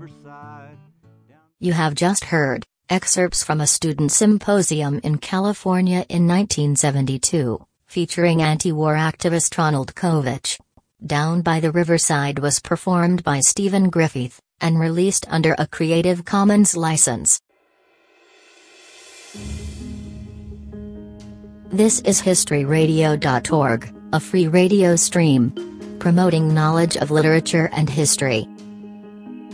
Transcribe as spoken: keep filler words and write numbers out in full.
You have just heard excerpts from a student symposium in California in nineteen seventy-two, featuring anti-war activist Ronald Kovich. Down by the Riverside was performed by Stephen Griffith, and released under a Creative Commons license. This is history radio dot org, a free radio stream promoting knowledge of literature and history.